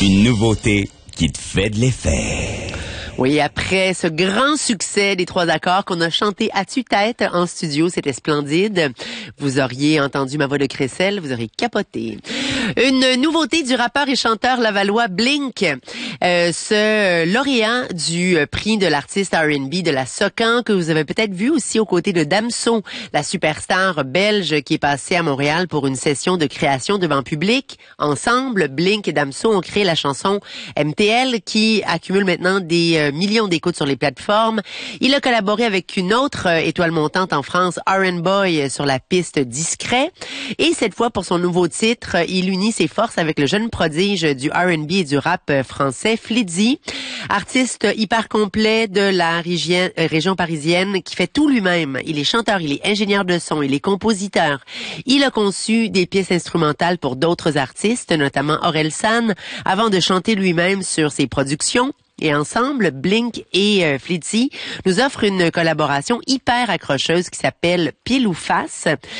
Une nouveauté qui te fait de l'effet. Oui, après ce grand succès des 3 accords qu'on a chanté à tue-tête en studio, c'était splendide. Vous auriez entendu ma voix de crécelle, vous auriez capoté. Une nouveauté du rappeur et chanteur lavallois Blink, ce lauréat du prix de l'artiste R&B de la Socan que vous avez peut-être vu aussi aux côtés de Damso, la superstar belge qui est passée à Montréal pour une session de création devant public. Ensemble, Blink et Damso ont créé la chanson MTL qui accumule maintenant des millions d'écoutes sur les plateformes. Il a collaboré avec une autre étoile montante en France, R&B Boy, sur la piste Discret. Et cette fois, pour son nouveau titre, il unit ses forces avec le jeune prodige du R&B et du rap français, Flidzy, artiste hyper complet de la région parisienne qui fait tout lui-même. Il est chanteur, il est ingénieur de son, il est compositeur. Il a conçu des pièces instrumentales pour d'autres artistes, notamment Orelsan, avant de chanter lui-même sur ses productions. Et ensemble, Blink et Flidzy nous offrent une collaboration hyper accrocheuse qui s'appelle Pile ou Face.